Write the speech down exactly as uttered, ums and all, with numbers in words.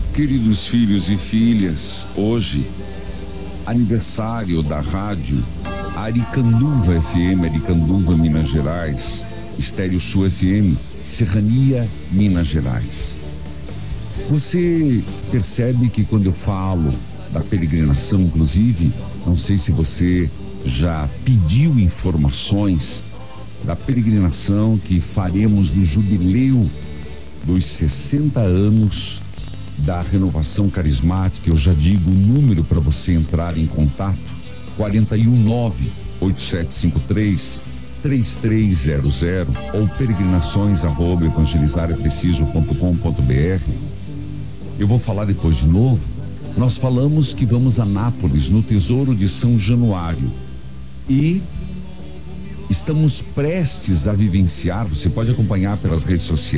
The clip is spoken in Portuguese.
Queridos filhos e filhas, hoje, aniversário da rádio Aricanduva F M, Aricanduva, Minas Gerais, Estéreo Sul F M, Serrania, Minas Gerais. Você percebe que quando eu falo da peregrinação, inclusive, não sei se você já pediu informações da peregrinação que faremos no jubileu dos sessenta anos da Renovação Carismática. Eu já digo o número para você entrar em contato: quatro um nove, oito sete cinco três, três três zero zero ou peregrinações arroba evangelizar é preciso ponto com ponto br. Eu vou falar depois de novo. Nós falamos que vamos a Nápoles, no Tesouro de São Januário, e estamos prestes a vivenciar, você pode acompanhar pelas redes sociais,